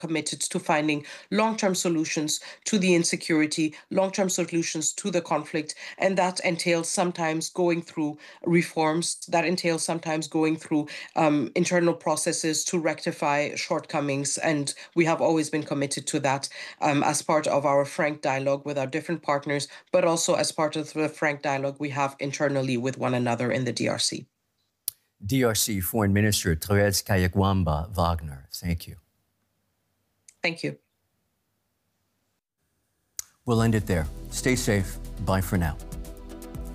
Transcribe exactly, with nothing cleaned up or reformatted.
committed to finding long-term solutions to the insecurity, long-term solutions to the conflict, and that entails sometimes going through reforms, that entails sometimes going through um, internal processes to rectify shortcomings, and we have always been committed to that um, as part of our frank dialogue with our different partners, but also as part of the frank dialogue we have internally with one another in the D R C. D R C Foreign Minister Therese Kayigwamba Wagner, thank you. Thank you. We'll end it there. Stay safe. Bye for now.